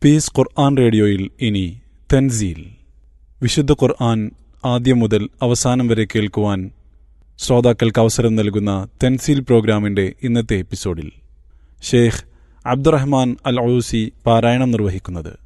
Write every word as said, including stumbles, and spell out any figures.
Piece ഖുർആൻ റേഡിയോയിൽ ഇനി തൻസീൽ, വിശുദ്ധ ഖുർആൻ ആദ്യം മുതൽ അവസാനം വരെ കേൾക്കുവാൻ ശ്രോതാക്കൾക്ക് അവസരം നൽകുന്ന തൻസീൽ പ്രോഗ്രാമിന്റെ ഇന്നത്തെ എപ്പിസോഡിൽ ഷെയ്ഖ് അബ്ദുറഹ്മാൻ അൽ ഔസി പാരായണം നിർവഹിക്കുന്നത്.